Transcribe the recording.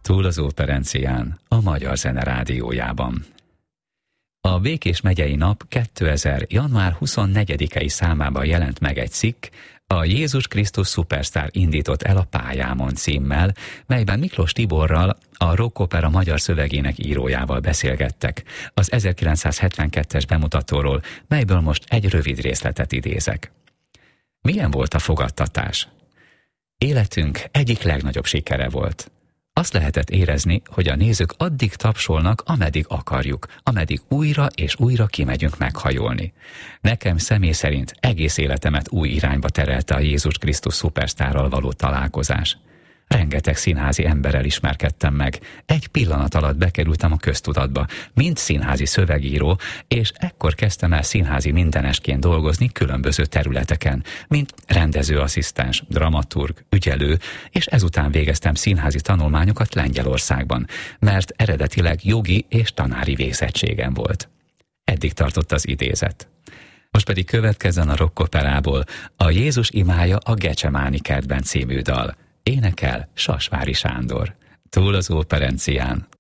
Túl az Óperencián, a Magyar Zene Rádiójában. A Békés megyei nap 2000. január 24-i számában jelent meg egy cikk, a Jézus Krisztus Szupersztár indított el a pályámon címmel, melyben Miklós Tiborral, a rock opera magyar szövegének írójával beszélgettek az 1972-es bemutatóról, melyből most egy rövid részletet idézek. Milyen volt a fogadtatás? Életünk egyik legnagyobb sikere volt. Azt lehetett érezni, hogy a nézők addig tapsolnak, ameddig akarjuk, ameddig újra és újra kimegyünk meghajolni. Nekem személy szerint egész életemet új irányba terelte a Jézus Krisztus Szupersztárral való találkozás. Rengeteg színházi emberrel ismerkedtem meg. Egy pillanat alatt bekerültem a köztudatba, mint színházi szövegíró, és ekkor kezdtem el színházi mindenesként dolgozni különböző területeken, mint rendezőasszisztens, dramaturg, ügyelő, és ezután végeztem színházi tanulmányokat Lengyelországban, mert eredetileg jogi és tanári végzettségem volt. Eddig tartott az idézet. Most pedig következzen a rockoperából a Jézus imája a Gecsemáni kertben című dal. Énekel Sasvári Sándor. Túl az Óperencián,